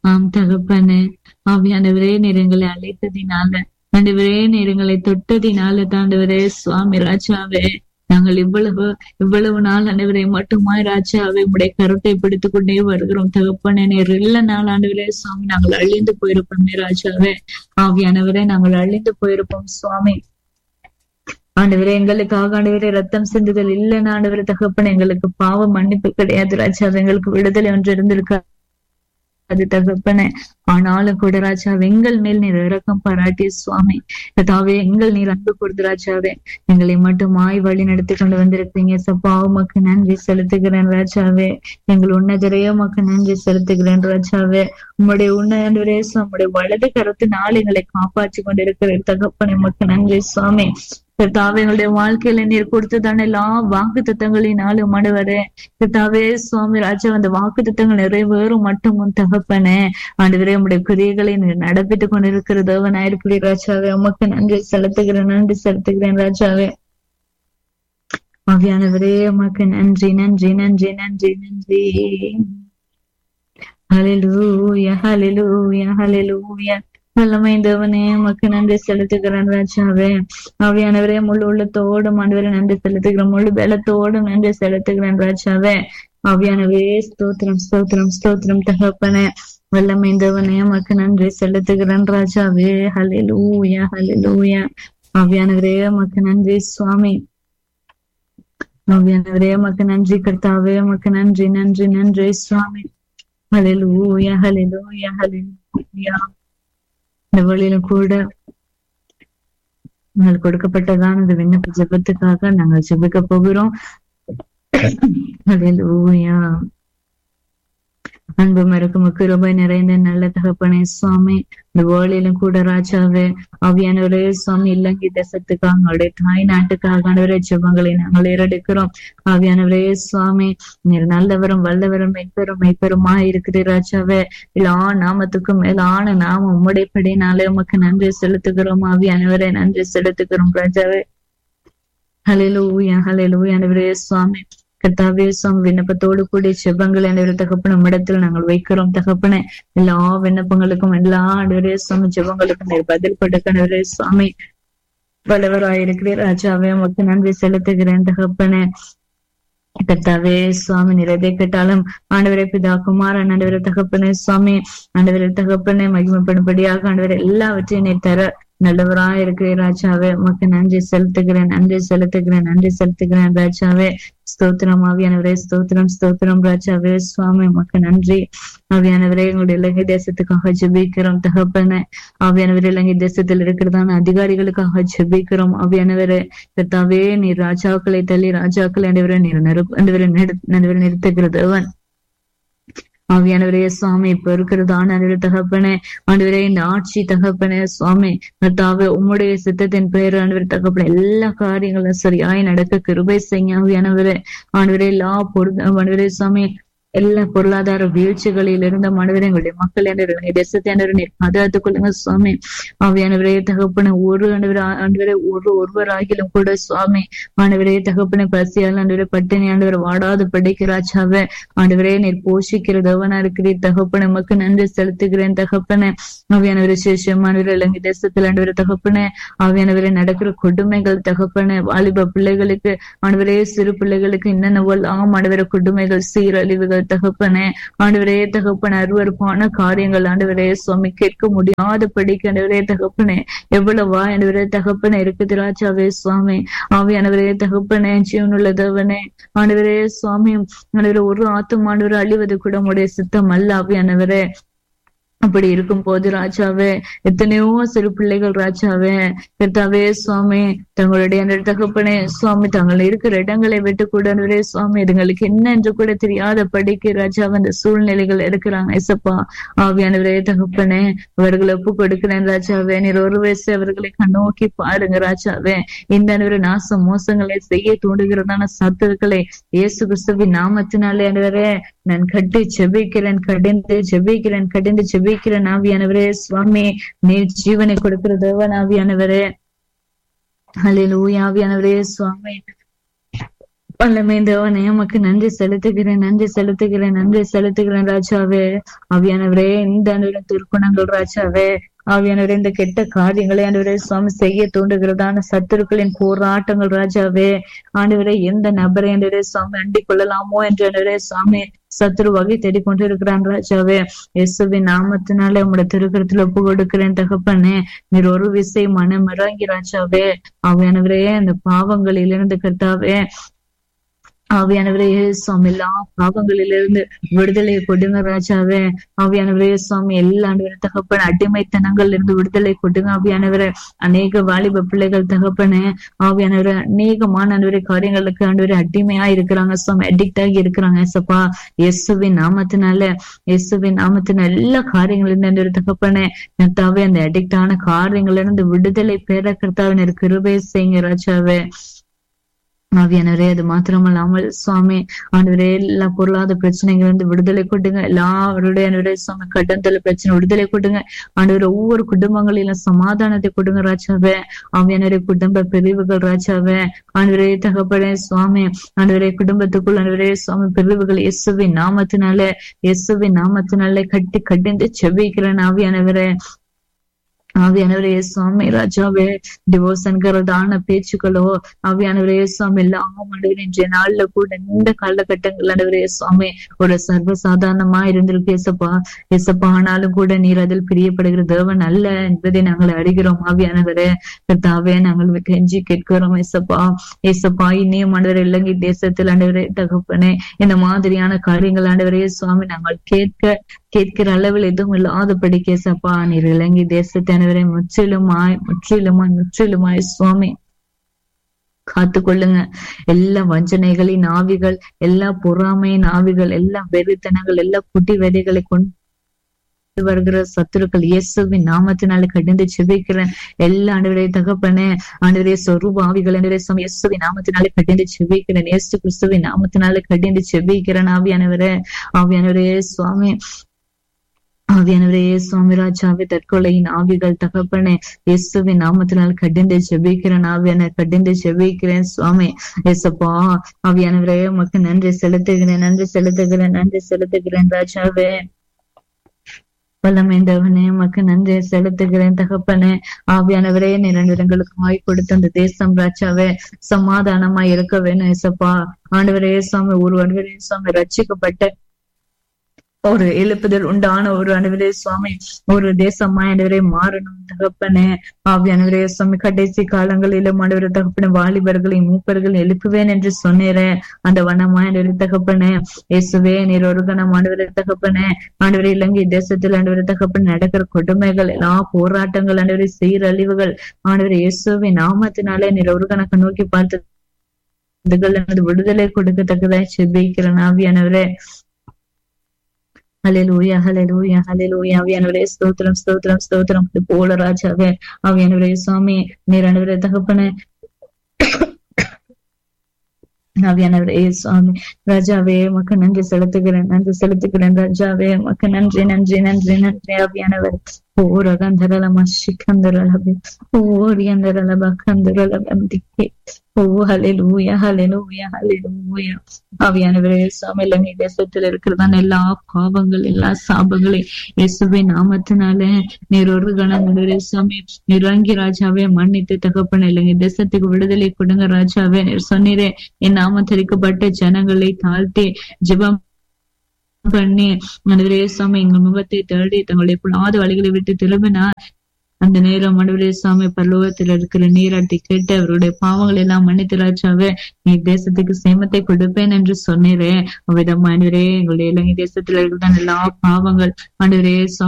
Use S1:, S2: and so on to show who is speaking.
S1: ஆம் தகப்பனே, ஆவியானவரே நீர் எங்களை அழைத்ததினால, ஆண்டவரே நீர் எங்களை தொட்டதினால தாண்டவரே சுவாமி ராஜாவே, நாங்கள் இவ்வளவு நாள் ஆண்டவரை மட்டுமாய் ராஜாவே உடைய கருத்தை பிடித்துக் கொண்டே வருகிறோம் தகப்பனே. நீர் இல்ல நாள் ஆண்டவரே சுவாமி நாங்கள் அழிந்து போயிருப்போமே ராஜாவே. ஆவியானவரே நாங்கள் அழிந்து போயிருப்போம் சுவாமி. ஆண்டவரே எங்களுக்காக ஆண்டவரே ரத்தம் சிந்துதல் இல்லைன்னு ஆண்டவரே தகப்பனே, எங்களுக்கு பாவ மன்னிப்பு கிடையாது ராஜாவே, எங்களுக்கு விடுதலை ஒன்று இருந்திருக்கா அது தகப்பனே. ஆனாலும் கூட ராஜாவே எங்கள் மேல் நீர் இரக்கம் பாராட்டி சுவாமி கர்த்தாவே, எங்கள் நீர் அன்பு கொடுத்து ராஜாவே எங்களை மட்டுமாய் வழி நடத்தி கொண்டு வந்திருக்கீங்க சப்பா. உமக்கு நன்றி செலுத்துகிறேன் ராஜாவே. எங்கள் உன்னதரையோ உமக்கு நன்றி செலுத்துகிறேன் ராஜாவே. உம்முடைய உன்னதரே உம்முடைய வலது கரத்தினால் எங்களை காப்பாற்றி கொண்டிருக்கிற தகப்பனே உமக்கு நன்றி சுவாமி கர்த்தாவே. எங்களுடைய வாழ்க்கையில நீர் கொடுத்ததான எல்லா வாக்கு தத்தங்களினாலும் ஆண்டவரே கர்த்தாவே சுவாமி ராஜா, அந்த வாக்கு தத்தங்கள் நிறைவேறும் மட்டும் உன் தகப்பனே ஆண்டவரே உம்முடைய கிரியைகளை நீர் நடப்பித்துக் கொண்டிருக்கிறதவனாயிருக்கிறீ ராஜாவே. உமக்கு நன்றி செலுத்துகிறேன் ராஜாவே. ஆவியானவரே உமக்கு நன்றி நன்றி நன்றி நன்றி நன்றி. ஹல்லேலூயா ஹல்லேலூயா ஹல்லேலூயா. வல்லமைந்தவனே உமக்கு நன்றி செலுத்துகிறேன் ராஜாவே. ஆவியானவரே முழு உள்ளத்தோடும் ஆண்டவரே நன்றி செலுத்துகிறேன், முழு பலத்தோடும் நன்றி செலுத்துகிறேன் ராஜாவே. ஆவியானவரே ஸ்தோத்திரம் ஸ்தோத்திரம் ஸ்தோத்திரம் தகப்பனே. வல்லமைந்தவனே உமக்கு நன்றி செலுத்துகிறேன் ராஜாவே. ஹல்லேலூயா ஹல்லேலூயா. ஆவியானவரே உமக்கு நன்றி சுவாமி. ஆவியானவரே உமக்கு நன்றி கர்த்தாவே. உமக்கு நன்றி நன்றி நன்றி சுவாமி. ஹல்லேலூயா ஹல்லேலூயா ஹல்லேலூயா. இந்த வழியிலும் கூட நாங்கள் கொடுக்கப்பட்டதான இந்த விண்ணப்ப ஜெபத்துக்காக நாங்கள் ஜெபிக்க போகிறோம். ஹல்லேலூயா. அன்பு மறக்கும் கிருபை நிறைந்த நல்ல தகப்பனே சுவாமி, இந்த வேளையிலும் கூட ராஜாவே ஆவியானவரே சுவாமி இலங்கை தேசத்துக்காக அவங்களுடைய தாய் நாட்டுக்காக ஆண்டவரே ஜெபங்களை நாங்கள் ஏறெடுக்கிறோம். ஆவியானவரே சுவாமி நீர் நல்லவரும் வல்லவரும் மெய்ப்பெருமா இருக்கிற ராஜாவே. எல்லா நாமத்துக்கும் மேலான நாம உம்முடையபடினாலே உமக்கு நன்றி செலுத்துகிறோம். ஆவியானவரே நன்றி செலுத்துகிறோம் ராஜாவே. ஹல்லேலூயா ஹல்லேலூயா. ஆண்டவரே சுவாமி கர்த்தாவே சுவாமி விண்ணப்பத்தோடு கூடிய ஜெபங்களை ஆண்டவரே தகப்பன உம்மிடத்தில் நாங்கள் வைக்கிறோம் தகப்பனே. எல்லா விண்ணப்பங்களுக்கும் எல்லா ஆண்டவரே சுவாமி ஜெபங்களுக்கும் நீர் பதில் கொடுக்க ஆண்டவரே சுவாமி வல்லவராயிருக்கிறீர் ராஜாவே. உமக்கு நன்றி செலுத்துகிறேன் தகப்பனே. கர்த்தாவே சுவாமி நீர் எதை கேட்டாலும் ஆண்டவரே பிதா குமாரன் ஆண்டவரே தகப்பனே சுவாமி ஆண்டவரே தகப்பனே மகிமைப்படும்படியாக ஆண்டவரே எல்லாவற்றையும் நீர் தர நல்லவராய் இருக்கிற ராஜாவே. உமக்கு நன்றி செலுத்துகிறேன் நன்றி செலுத்துகிறேன் நன்றி செலுத்துகிறேன் ராஜாவே. ஸ்தோத்திரம் ஆவியானவரே ஸ்தோத்திரம் ஸ்தோத்திரம் ராஜாவே சுவாமி உமக்கு நன்றி. ஆவியானவரே எங்களுடைய இலங்கை தேசத்துக்காக ஜெபிக்கிறோம் தகப்பனே. ஆவியானவரே இலங்கை தேசத்தில் இருக்கிறதான அதிகாரிகளுக்காக ஜெபிக்கிறோம். ஆவியானவரே கர்த்தாவே நீர் ராஜாக்களை தள்ளி ராஜாக்களை ஆண்டவரே நீர் நிறுத்துகிறதவன். ஆவியானவரே சுவாமி இப்ப இருக்கிறதான ஆண்டவரே தகப்பனே ஆண்டவரே இந்த ஆட்சி தகப்பனே சுவாமி கர்த்தாவே உம்முடைய சித்தத்தின் பெயர் ஆண்டவரே தகப்பனே எல்லா காரியங்களும் சரியாய் நடக்க கிருபை செய்ய ஆவியானவரே. ஆண்டவரே எல்லா ஆண்டவரே சுவாமி எல்லா பொருளாதார வீழ்ச்சிகளில் இருந்த ஆண்டவரே எங்களுடைய மக்கள் ஆண்டவரே தேசத்தை ஆண்டவரே பாதுகாத்துக் கொள்ளுங்க சுவாமி. ஆவியானவரே தகப்பனே ஒரு ஆண்டவரே ஒருவராகிலும் கூட சுவாமி ஆண்டவரே தகப்பனே பசியால் ஆண்டவரே பட்டினி ஆண்டவரை வாடாது படிக்கிறாச்சாவே ஆண்டவரே நீர் போஷிக்கிறதவனா இருக்கிறீர் தகப்பனே. உமக்கு நன்றி செலுத்துகிறேன் தகப்பனே. ஆவியானவரே சேஷமானவரே இலங்கை தேசத்தில் ஆண்டவரே தகப்பனே ஆவியானவரே நடக்கிற கொடுமைகள் தகப்பனே வாலிப பிள்ளைகளுக்கு ஆண்டவரே சிறு பிள்ளைகளுக்கு என்னென்னவெல்லாம் ஆண்டவரே கொடுமைகள் சீரழிவுகள் தகப்பனே ஆண்டவரே தகப்பனே அருவருப்பான காரியங்கள் ஆண்டவரே சுவாமி கேட்க முடியாத படிக்க ஆண்டவரே தகப்பனே எவ்வளவா ஆண்டவரே தகப்பனே இருக்குது ராஜாவே சுவாமி. ஆவியானவரே தகப்பனே ஜீவனுள்ளதவனே ஆண்டவரே சுவாமி ஆண்டவரே ஒரு ஆத்தும் ஆண்டவரே அழிவது கூட உடைய சித்தம் அல்ல ஆவியானவரே. அப்படி இருக்கும் போது ராஜாவே எத்தனையோ சிறு பிள்ளைகள் ராஜாவே கர்த்தாவே சுவாமி தங்களுடைய தகப்பனே சுவாமி தங்கள் இருக்கிற இடங்களை விட்டு கூட சுவாமி இதுங்களுக்கு என்ன என்று கூட தெரியாத படிக்க ராஜாவே அந்த சூழ்நிலைகள் இருக்கிறாங்க இசப்பா. ஆவியானவரே தகப்பனே அவர்களை ஒப்பு கொடுக்கிறேன் ராஜாவே. நீர் ஒரு வயசு அவர்களை கண்ணோக்கி பாருங்க ராஜாவே. இந்த நாசம் மோசங்களை செய்ய தூண்டுகிறதான சத்துருக்களை இயேசு கிறிஸ்துவின் நாமத்தினாலே ஆண்டவரே நான் கட்டி ஜெபிக்கிறேன் கடிந்து ஜெபிக்கிறேன் ஆவியானவரே சுவாமி நீர் ஜீவனை கொடுக்கிறதவன் ஆவியானவரே. ஹல்லேலூயா. ஆவியானவரே சுவாமி வல்லமை தேவனே உமக்கு நன்றி செலுத்துகிறேன் ராஜாவே. ஆவியானவரே இந்த துர்க்குணங்கள் ராஜாவே, ஆவியானவரே இந்த கெட்ட காரியங்களை ஆண்டவரே சுவாமி செய்ய தூண்டுகிறதான சத்துருக்களின் போராட்டங்கள் ராஜாவே, ஆண்டவரே எந்த நபரை ஆண்டவரே சுவாமி அண்டிக் கொள்ளலாமோ என்று ஆண்டவரே சுவாமி சத்துரு வகை தேடிக்கொண்டிருக்கிறான் ராஜாவே. இயேசுவின் நாமத்தினாலே உங்களுடைய திருக்கரத்துல ஒப்பு கொடுக்கிறேன் தகப்பனே. நீர் ஒரு விசை மனம் இறங்கி ராஜாவே, ஆவியானவரே அந்த பாவங்களிலிருந்து கர்த்தாவே, ஆவியானவரே சுவாமி எல்லா பாவங்களிலிருந்து விடுதலை கொடுங்க ராஜாவே. ஆவியானவரே சுவாமி எல்லா தகப்பன அடிமைத்தனங்கள் இருந்து விடுதலை கொடுங்க ஆவியானவரே. அநேக வாலிப பிள்ளைகள் தகப்பனே ஆவியானவரே அநேகமான காரியங்களுக்கு ஆண்டவரே அடிமையா இருக்கிறாங்க சுவாமி, அடிக்ட் ஆகி இருக்கிறாங்க ஏசப்பா. இயேசுவின் நாமத்தினால எல்லா காரியங்களிலிருந்து தகப்பனே கர்த்தாவே அந்த அடிக்ட் ஆன காரியங்கள்ல இருந்து விடுதலை பெற கர்த்தாவே கிருபை செய்யுங்க ராஜாவே. ஆவியானவரே அது மாத்திரமல்லாமல் சுவாமி ஆண்டவரே எல்லா பொருளாதார பிரச்சனைகள் இருந்து விடுதலை கொடுங்க. எல்லாருடைய சுவாமி கடன் தொல்லை பிரச்சனை விடுதலை கொடுங்க ஆண்டவரே. ஒவ்வொரு குடும்பங்களிலும் சமாதானத்தை கொடுங்க ராஜாவே. ஆவியானவரே குடும்ப பிரிவுகள் ராஜாவே, ஆண்டவரே தகப்பனே சுவாமி ஆண்டவரே குடும்பத்துக்குள் ஆண்டவரே சுவாமி பிரிவுகள் இயேசுவின் நாமத்தினாலே கட்டி கடிந்து செபிக்கிறேன் ஆவியானவரே. ஆவியானவரே சுவாமி ராஜாவே, டிவோர்ஸ் என்கிறதான பேச்சுக்களோ ஆவியானவரே சுவாமி எல்லாம் இன்றைய நாள்ல கூட இந்த காலகட்டங்கள் ஆண்டவரே சுவாமி ஒரு சர்வசாதாரணமா இருந்திருக்கு ஏசப்பா. ஆனாலும் கூட நீர் அதில் பிரியப்படுகிற தேவன் அல்ல என்பதை நாங்கள் அறிகிறோம் ஆவியானவரே. கர்த்தாவே நாங்கள் கெஞ்சி கேட்கிறோம் ஏசப்பா. இன்னும் ஆண்டவரே இலங்கை தேசத்தில் ஆண்டவரே தகப்பனே இந்த மாதிரியான காரியங்கள் ஆண்டவரே சுவாமி நாங்கள் கேட்கிற அளவில் எதுவும் இல்லாதபடி கேசப்பா நீர் இலங்கை தேசத்தை முற்றிலுமாய் சுவாமி காத்து கொள்ளுங்க. எல்லா வஞ்சனைகளின் ஆவிகள், எல்லா பொறாமையின் ஆவிகள், எல்லா வெறித்தனங்கள், எல்லா குட்டி வெறிகளை கொண்டு வருகிற சத்துருக்கள் இயேசுவின் நாமத்தினாலே கடிந்து செபிக்கிறேன். எல்லா ஆண்டவரே தகப்பனே ஆண்டவரே சொரூப ஆவிகள் ஆண்டவரே சுவாமி இயேசுவின் நாமத்தினாலே கடிந்து செபிக்கிறேன். இயேசு கிறிஸ்துவின் நாமத்தினாலே கடிந்து செபிக்கிறேன் ஆவியானவரே சுவாமி. ஆவியானவரே சுவாமி ராஜாவே தற்கொலையின் ஆவிகள் தகப்பனே இயேசுவின் நாமத்தினால் கடிந்து செபிக்கிறேன் கடிந்து செபிக்கிறேன் சுவாமி ஏசப்பா. ஆவியானவரே உமக்கு நன்றி செலுத்துகிறேன் ராஜாவே. வல்லமைந்தவனே உமக்கு நன்றி செலுத்துகிறேன் தகப்பனே. ஆவியானவரே நிரண்டங்களுக்கு வாய் கொடுத்த அந்த தேசம் ராஜாவே சமாதானமா இருக்க வேணும் ஏசப்பா. ஆண்டவரே சுவாமி ஒரு சுவாமி ரட்சிக்கப்பட்ட ஒரு எழுப்புதல் உண்டான ஒரு ஆண்டவரே சுவாமி ஒரு தேசமா ஆண்டவரே மாறணும் தகப்பனே. ஆவியானவரே சுவாமி கடைசி காலங்களிலும் ஆண்டவரே தகப்பனே வாலிபர்களையும் மூப்பர்கள் எழுப்புவேன் என்று சொன்னேரே அந்த வண்ணமா ஆண்டவரே தகப்பனே இயேசுவே நீர் ஒரு கணம் ஆண்டவரே தகப்பனே ஆண்டவரே இலங்கை தேசத்தில் ஆண்டவரே தகப்பனே நடக்கிற கொடுமைகள் எல்லா போராட்டங்கள் ஆண்டவரே சீரழிவுகள் ஆண்டவரே இயேசுவின் நாமத்தினாலே நீர் ஒரு கணக்கு நோக்கி பார்த்து விடுதலை கொடுக்கத்தக்கதாய் செபிக்கிறேன் ஆவியானவரே. ஹல்லேலூயா ஹல்லேலூயா ஹல்லேலூயா. ஆவியானவரே ஸ்தோத்திரம் இது போல ராஜாவே. ஆவியானவரே சுவாமி நீர் ஆண்டவரே தகப்பனே ஆவியானவரே சுவாமி ராஜாவே உமக்கு நன்றி செலுத்துகிறேன் ராஜாவே. உமக்கு நன்றி ஆவியானவர். ஓரகந்தரலம சிக்கந்தரலபே ஓரியந்தரலபக்கந்தரலபந்திக்கே. ஓ ஹல்லேலூயா ஹல்லேலூயா ஹல்லேலூயா. ஆவியானவரே சுவாமி இலங்கை தேசத்தில் இருக்கிறதான எல்லா பாவங்கள் எல்லா சாபங்களையும் இயேசுவின் நாமத்தினாலே நீர் ஒரு கணம் சுவாமி இறங்கி ராஜாவே மன்னித்து தகப்பன இலங்கை தேசத்துக்கு விடுதலை கொடுங்க ராஜாவே. நீர் சொன்னீரே என் நாமத்தரிக்கப்பட்ட ஜனங்களை தாழ்த்தி ஜெபம் பண்ணி ஆண்டவரே சுவாமி எங்கள் முகத்தை தேடி தங்களுடைய புலாத வழிகளை விட்டு திரும்பினார். அந்த நேரம் ஆண்டவரே சுவாமி பரலோகத்தில் இருக்கிற நீராட்டி கேட்டு அவருடைய பாவங்கள் எல்லாம் மன்னித்து ராஜாவே நீ தேசத்துக்கு சேமத்தை கொடுப்பேன் என்று சொன்னீரே. அவ்விதமா ஆண்டவரே எங்களுடைய இலங்கை தேசத்துல இருக்கிற எல்லா பாவங்கள் ஆண்டவரே